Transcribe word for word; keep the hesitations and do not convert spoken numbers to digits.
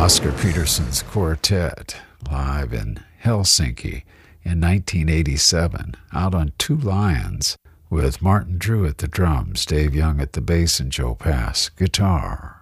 Oscar Peterson's quartet live in Helsinki in nineteen eighty-seven, out on Two Lions, with Martin Drew at the drums, Dave Young at the bass, and Joe Pass guitar.